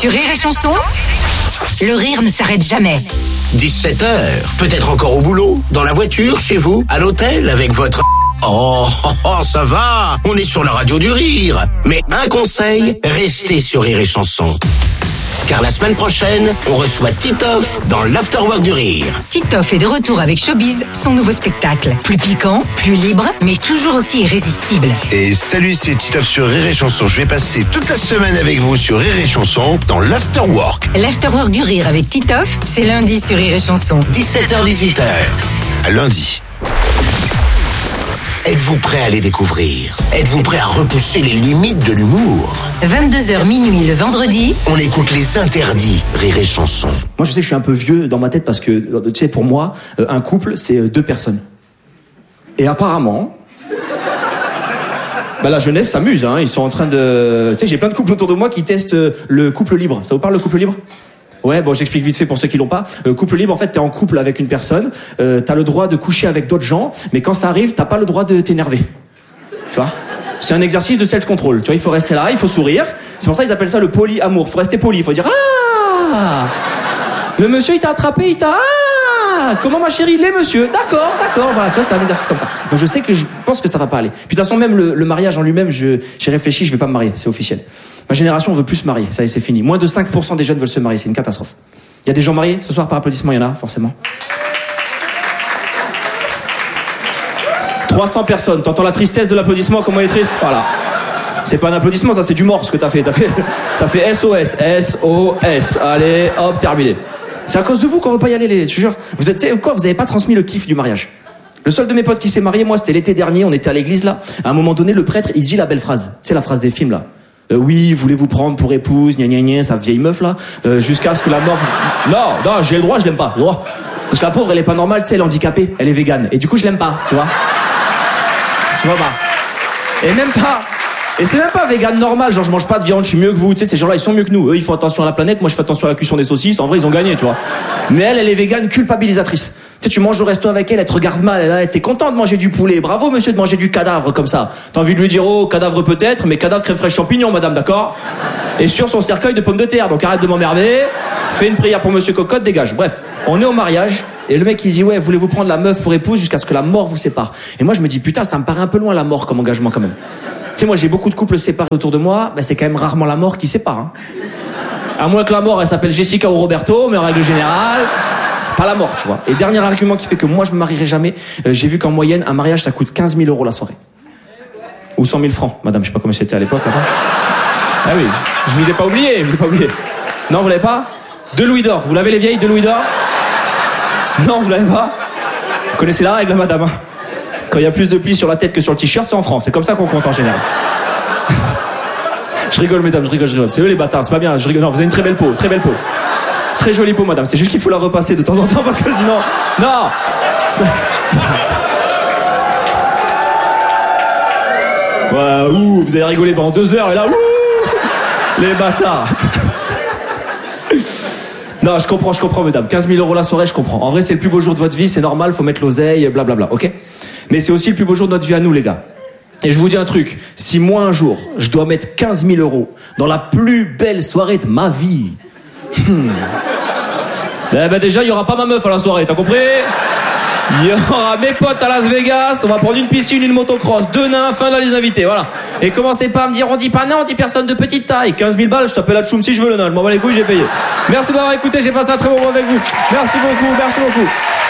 Sur Rire et Chanson, le rire ne s'arrête jamais. 17h, peut-être encore au boulot, dans la voiture, chez vous, à l'hôtel, avec votre... Oh, ça va, on est sur la radio du rire. Mais un conseil, restez sur Rire et Chanson. Car la semaine prochaine, on reçoit Titoff dans l'Afterwork du Rire. Titoff est de retour avec Showbiz, son nouveau spectacle. Plus piquant, plus libre, mais toujours aussi irrésistible. Et salut, c'est Titoff sur Rire et Chanson. Je vais passer toute la semaine avec vous sur Rire et Chanson dans l'Afterwork. L'Afterwork du Rire avec Titoff, c'est lundi sur Rire et Chanson. 17h-18h. À lundi. Êtes-vous prêt à les découvrir? Êtes-vous prêt à repousser les limites de l'humour? 22h minuit le vendredi. On écoute les interdits Rire et Chanson. Moi, je sais que je suis un peu vieux dans ma tête parce que, tu sais, pour moi, un couple, c'est deux personnes. Et apparemment, la jeunesse s'amuse, hein. Ils sont en train de... Tu sais, j'ai plein de couples autour de moi qui testent le couple libre. Ça vous parle, le couple libre? Ouais, bon, j'explique vite fait pour ceux qui l'ont pas. Couple libre, en fait, t'es en couple avec une personne, t'as le droit de coucher avec d'autres gens, mais quand ça arrive, t'as pas le droit de t'énerver. Tu vois? C'est un exercice de self-control. Tu vois, il faut rester là, il faut sourire. C'est pour ça qu'ils appellent ça le polyamour. Faut rester poli, il faut dire ah. Le monsieur, il t'a attrapé, il t'a ah. Comment ma chérie, les monsieur? D'accord. Voilà, tu vois, c'est un exercice comme ça. Donc je sais que je pense que ça va pas aller. Puis de toute façon, même le mariage en lui-même, j'ai réfléchi, je vais pas me marier, c'est officiel. Ma génération, on veut plus se marier, ça y est, c'est fini. Moins de 5% des jeunes veulent se marier, c'est une catastrophe. Il y a des gens mariés ce soir par applaudissement, il y en a, forcément. 300 personnes, t'entends la tristesse de l'applaudissement, comment il est triste? Voilà. C'est pas un applaudissement, ça c'est du mort ce que t'as fait. T'as fait SOS, SOS. Allez, hop, terminé. C'est à cause de vous qu'on veut pas y aller, je te jure. Vous avez pas transmis le kiff du mariage. Le seul de mes potes qui s'est marié, moi, c'était l'été dernier, on était à l'église là. À un moment donné, le prêtre, il dit la belle phrase. C'est la phrase des films là. Oui, voulez-vous prendre pour épouse, gna gna gna, sa vieille meuf là, jusqu'à ce que la mort... Non, j'ai le droit, je l'aime pas, le droit. Parce que la pauvre, elle est pas normale, tu sais, elle est handicapée, elle est végane. Et du coup, je l'aime pas, tu vois. Tu vois pas. Et c'est même pas vegan normal, genre je mange pas de viande, je suis mieux que vous, tu sais, ces gens-là, ils sont mieux que nous. Eux, ils font attention à la planète, moi je fais attention à la cuisson des saucisses, en vrai, ils ont gagné, tu vois. Mais elle est végane culpabilisatrice. Tu sais, tu manges au resto avec elle te regarde mal, elle t'es content de manger du poulet. Bravo monsieur de manger du cadavre comme ça. T'as envie de lui dire oh cadavre peut-être, mais cadavre crème fraîche champignon madame, d'accord? Et sur son cercueil de pommes de terre, donc arrête de m'emmerder. Fais une prière pour monsieur Cocotte, dégage. Bref, on est au mariage et le mec il dit ouais voulez-vous prendre la meuf pour épouse jusqu'à ce que la mort vous sépare. Et moi je me dis putain ça me paraît un peu loin la mort comme engagement quand même. Tu sais moi j'ai beaucoup de couples séparés autour de moi, c'est quand même rarement la mort qui sépare. Hein. À moins que la mort elle s'appelle Jessica ou Roberto, mais en règle générale. Pas la mort, tu vois. Et dernier argument qui fait que moi je me marierai jamais, j'ai vu qu'en moyenne un mariage ça coûte 15 000 € la soirée. Ou 100 000 francs, madame, je sais pas comment c'était à l'époque. Là-bas. Ah oui, je vous ai pas oublié, Non, vous l'avez pas? 2 louis d'or, vous l'avez les vieilles 2 louis d'or? Non, vous l'avez pas? Vous connaissez la règle, là, madame? Quand il y a plus de plis sur la tête que sur le t-shirt, c'est en France, c'est comme ça qu'on compte en général. Je rigole, mesdames, je rigole. C'est eux les bâtards, c'est pas bien, je rigole. Non, vous avez une très belle peau. Très jolie peau, madame. C'est juste qu'il faut la repasser de temps en temps parce que sinon... Non Ouais, vous avez rigolé pendant 2 heures et là, les bâtards. Non, je comprends, mesdames. 15 000 € la soirée, je comprends. En vrai, c'est le plus beau jour de votre vie, c'est normal, faut mettre l'oseille, blablabla, ok? Mais c'est aussi le plus beau jour de notre vie à nous, les gars. Et je vous dis un truc, si moi un jour, je dois mettre 15 000 € dans la plus belle soirée de ma vie... déjà il y aura pas ma meuf à la soirée, t'as compris? Il y aura mes potes à Las Vegas, on va prendre une piscine, une motocross, 2 nains, fin de la liste d'invités, voilà. Et commencez pas à me dire on dit pas nain, on dit personne de petite taille. 15 000 balles, je t'appelle la tchoum si je veux le nain, je m'en bats les couilles, j'ai payé. Merci d'avoir écouté, j'ai passé un très bon moment avec vous. Merci beaucoup.